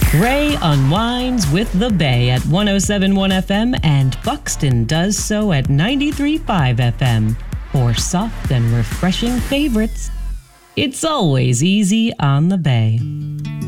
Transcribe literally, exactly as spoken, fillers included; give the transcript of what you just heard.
Ray unwinds with the Bay at one oh seven point one F M and Buxton does so at ninety-three point five F M. For soft and refreshing favorites, it's always easy on the Bay.